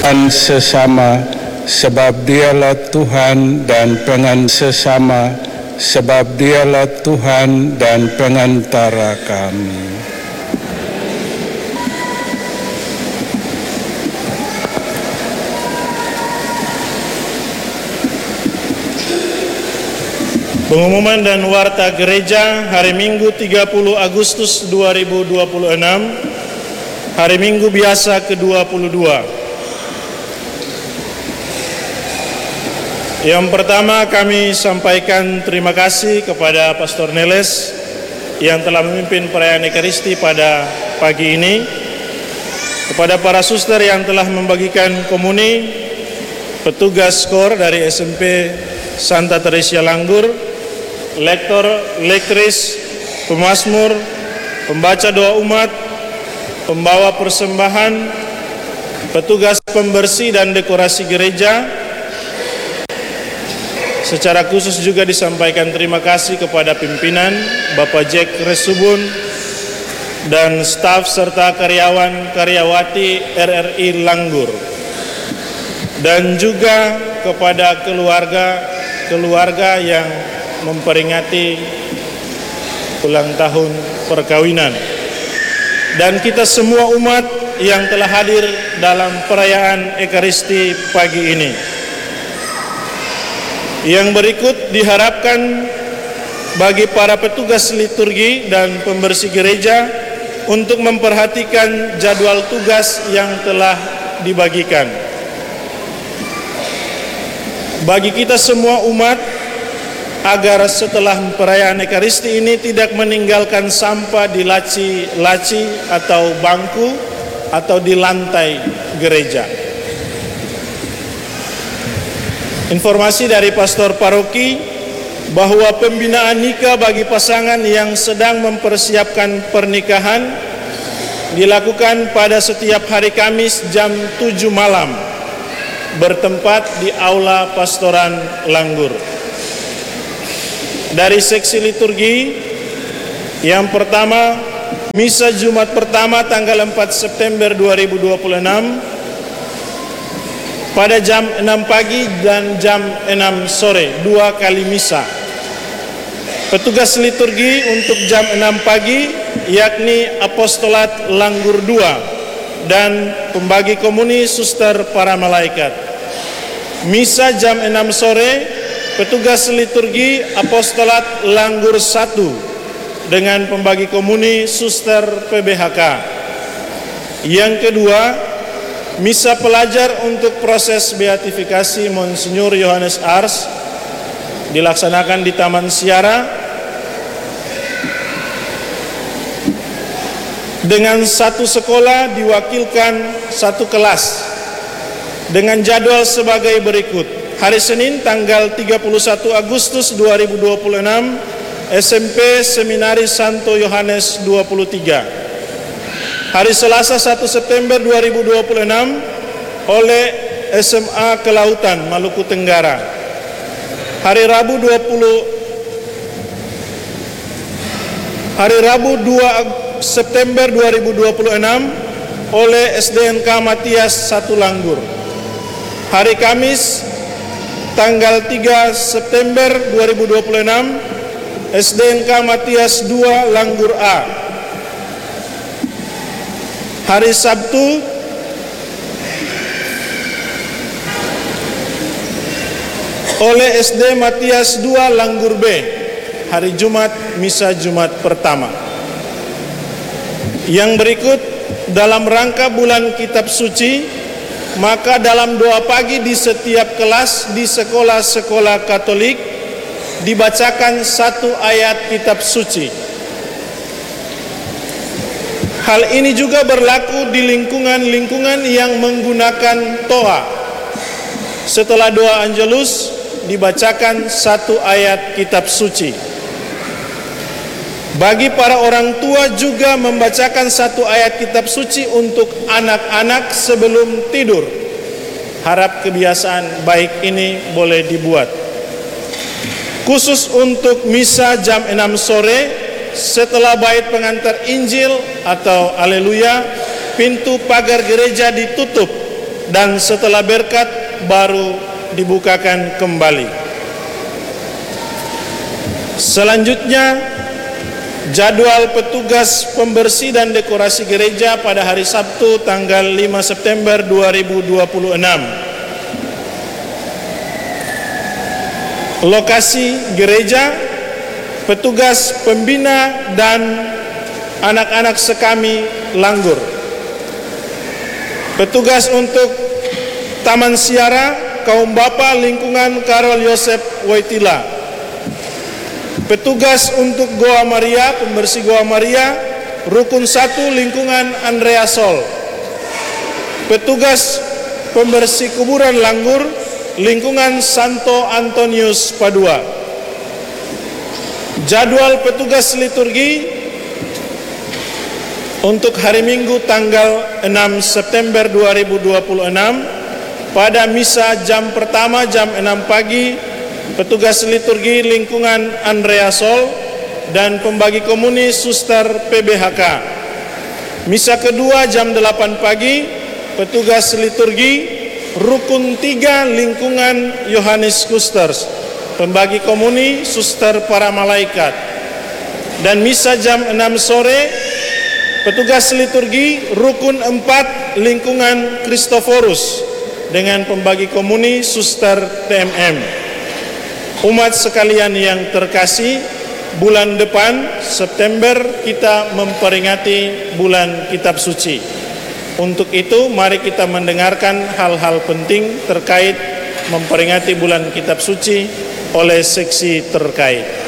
sesama, sebab Dialah Tuhan dan sesama, sebab Dialah Tuhan dan pengantara kami. Pengumuman dan warta gereja hari Minggu 30 Agustus 2026, hari Minggu biasa ke-22. Yang pertama, kami sampaikan terima kasih kepada Pastor Neles yang telah memimpin perayaan Ekaristi pada pagi ini, kepada para suster yang telah membagikan komuni, petugas KOR dari SMP Santa Teresia Langgur, lektor, lektris, pemazmur, pembaca doa umat, pembawa persembahan, petugas pembersih dan dekorasi gereja. Secara khusus juga disampaikan terima kasih kepada pimpinan Bapak Jack Resubun dan staf serta karyawan-karyawati RRI Langgur, dan juga kepada keluarga yang memperingati ulang tahun perkawinan, dan kita semua umat yang telah hadir dalam perayaan Ekaristi pagi ini. Yang berikut diharapkan bagi para petugas liturgi dan pembersih gereja untuk memperhatikan jadwal tugas yang telah dibagikan. Bagi kita semua umat, agar setelah perayaan Ekaristi ini tidak meninggalkan sampah di laci atau bangku atau di lantai gereja. Informasi dari Pastor Paroki bahwa pembinaan nikah bagi pasangan yang sedang mempersiapkan pernikahan dilakukan pada setiap hari Kamis jam 7 malam bertempat di Aula Pastoran Langgur. Dari seksi liturgi, yang pertama, Misa Jumat pertama tanggal 4 September 2026 pada jam 6 pagi dan jam 6 sore, 2 kali misa. Petugas liturgi untuk jam 6 pagi yakni Apostolat Langgur 2 dan pembagi komuni Suster Para Malaikat. Misa jam 6 sore, petugas liturgi Apostolat Langgur 1 dengan pembagi komuni Suster PBHK. Yang kedua, misa pelajar untuk proses beatifikasi Monsinyur Yohanes Ars dilaksanakan di Taman Siara dengan satu sekolah diwakilkan satu kelas dengan jadwal sebagai berikut. Hari Senin tanggal 31 Agustus 2026 SMP Seminari Santo Yohanes 23. Hari Selasa 1 September 2026 oleh SMA Kelautan Maluku Tenggara. Hari Rabu 2 September 2026 oleh SDNK Matias 1 Langgur. Hari Kamis tanggal 3 September 2026 SDNK Matias 2 Langgur A. Hari Sabtu oleh SD Matias 2 Langgur B. Hari Jumat Misa Jumat pertama. Yang berikut dalam rangka bulan Kitab Suci, maka dalam doa pagi di setiap kelas di sekolah-sekolah Katolik dibacakan satu ayat Kitab Suci. Hal ini juga berlaku di lingkungan-lingkungan yang menggunakan toa. Setelah doa Angelus dibacakan satu ayat Kitab Suci. Bagi para orang tua juga membacakan satu ayat Kitab Suci untuk anak-anak sebelum tidur. Harap kebiasaan baik ini boleh dibuat. Khusus untuk misa jam 6 sore, setelah bait pengantar Injil atau Haleluya, pintu pagar gereja ditutup dan setelah berkat baru dibukakan kembali. Selanjutnya, jadwal petugas pembersih dan dekorasi gereja pada hari Sabtu tanggal 5 September 2026. Lokasi gereja, petugas pembina dan anak-anak sekami Langgur. Petugas untuk Taman Siara, kaum bapa lingkungan Karol Yosef Wojtyla. Petugas untuk Goa Maria, pembersih Goa Maria, Rukun 1 lingkungan Andrea Sol. Petugas pembersih kuburan Langgur, lingkungan Santo Antonius Padua. Jadwal petugas liturgi untuk hari Minggu tanggal 6 September 2026 pada misa jam pertama jam 6 pagi, petugas liturgi lingkungan Andrea Sol dan pembagi komuni Suster PBHK. Misa kedua jam 8 pagi, petugas liturgi Rukun 3 lingkungan Yohanes Kusters, pembagi komuni Suster Para Malaikat. Dan misa jam 6 sore, petugas liturgi Rukun 4 lingkungan Kristoforus dengan pembagi komuni Suster TMM. Umat sekalian yang terkasih, bulan depan September kita memperingati bulan Kitab Suci. Untuk itu mari kita mendengarkan hal-hal penting terkait memperingati bulan Kitab Suci oleh seksi terkait.